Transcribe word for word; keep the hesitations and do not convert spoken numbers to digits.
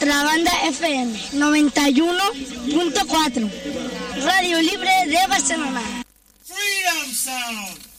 Contrabanda F M noventa y uno punto cuatro. Radio Libre de Barcelona. Freedom Sound.